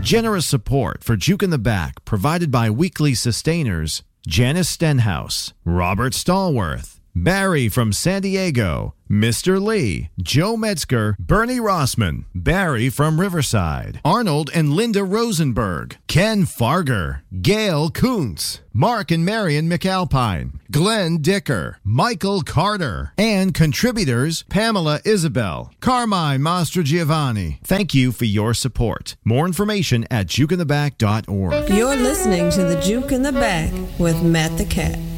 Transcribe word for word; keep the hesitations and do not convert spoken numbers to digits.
Generous support for Juke in the Back provided by weekly sustainers Janice Stenhouse, Robert Stallworth, Barry from San Diego, Mister Lee, Joe Metzger, Bernie Rossman, Barry from Riverside, Arnold and Linda Rosenberg, Ken Farger, Gail Kuntz, Mark and Marion McAlpine, Glenn Dicker, Michael Carter, and contributors Pamela Isabel, Carmine Mastrogiovanni. Thank you for your support. More information at juke in the back dot org. You're listening to the Juke in the Back with Matt the Cat.